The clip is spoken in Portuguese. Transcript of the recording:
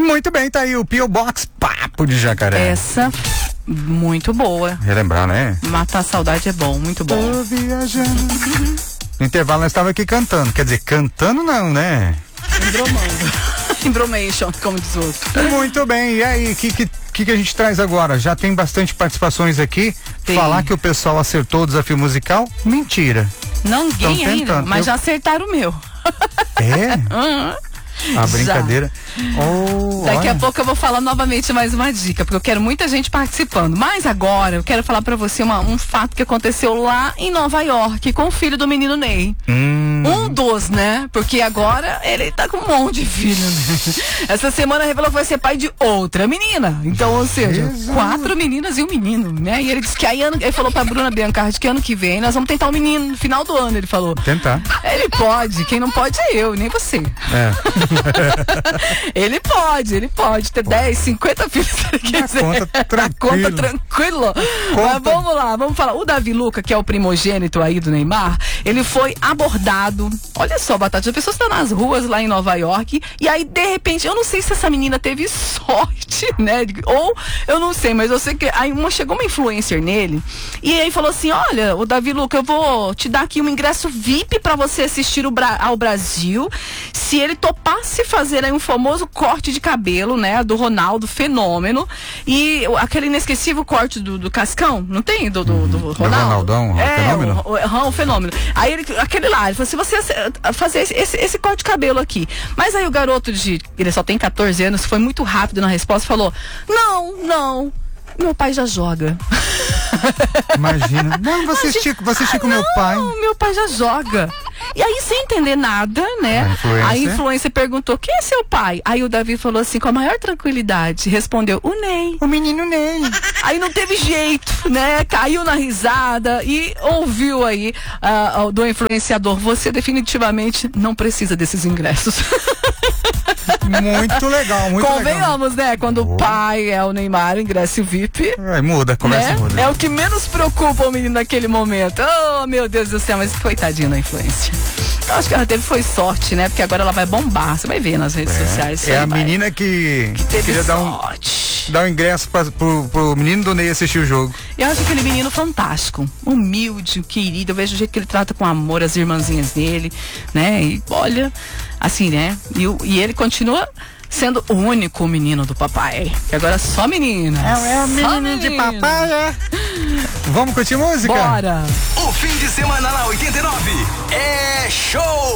Muito bem, tá aí o P.O. Box Papo de Jacaré. Essa, muito boa. Relembrar, né? Matar a saudade é bom, muito bom. Tô viajando. No intervalo nós estávamos aqui cantando. Quer dizer, cantando não, né? Embromando. Embromation, como diz o outro. Muito bem, e aí, o que a gente traz agora? Já tem bastante participações aqui. Tem. Falar que o pessoal acertou o desafio musical? Mentira. Ninguém ainda, mas já acertaram o meu. É? Uhum. A brincadeira. Daqui a pouco eu vou falar novamente mais uma dica, porque eu quero muita gente participando. Mas agora eu quero falar pra você um fato que aconteceu lá em Nova York com o filho do menino Ney. Um dos, né? Porque agora ele tá com um monte de filho, né? Essa semana revelou que vai ser pai de outra menina. Então, ou seja, 4 meninas e um menino, né? E ele disse que ele falou pra Bruna Biancardi que ano que vem nós vamos tentar um menino no final do ano, ele falou. Tentar. Ele pode, quem não pode é eu, nem você. É. Ele pode ter 10, 50 filhos, se ele quiser. Conta tranquilo. Mas vamos lá, vamos falar. O Davi Luca, que é o primogênito aí do Neymar, ele foi abordado. Olha só, Batata, as pessoas estão nas ruas lá em Nova York, e aí, de repente, eu não sei se essa menina teve sorte, né? Ou, eu não sei, mas eu sei que aí chegou uma influencer nele, e aí falou assim, olha, o Davi Luca, eu vou te dar aqui um ingresso VIP pra você assistir ao Brasil, se ele topasse fazer aí um famoso corte de cabelo, né, do Ronaldo Fenômeno, e aquele inesquecível corte do Cascão, não tem? Do Ronaldo? Do Ronaldão, Fenômeno? O Fenômeno. Aí aquele lá, ele falou, se você fazer esse corte de cabelo aqui. Mas aí o garoto ele só tem 14 anos, foi muito rápido na resposta, falou, não, meu pai já joga. Imagina. Não, você assistir com meu pai. Não, meu pai já joga. E aí, sem entender nada, né? A influência perguntou, quem é seu pai? Aí o Davi falou assim, com a maior tranquilidade, respondeu, o Ney. O menino Ney. Aí não teve jeito, né? Caiu na risada e ouviu aí do influenciador, você definitivamente não precisa desses ingressos. Muito legal, muito Convenhamos, legal. Né? Quando o pai é o Neymar, ingresso VIP. Muda, a conversa muda. É o que menos preocupa o menino naquele momento. Oh, meu Deus do céu, mas coitadinha da influência. Eu acho que ela teve sorte, né? Porque agora ela vai bombar. Você vai ver nas redes sociais. É a menina que queria dar um ingresso pro menino do Ney assistir o jogo. Eu acho aquele menino fantástico, humilde, querido. Eu vejo o jeito que ele trata com amor as irmãzinhas dele, né? E olha, assim, né? E ele continua sendo o único menino do papai. Que agora é só meninas. É o menino de papai, é? Vamos curtir música? Bora! O fim de semana na 89 é show!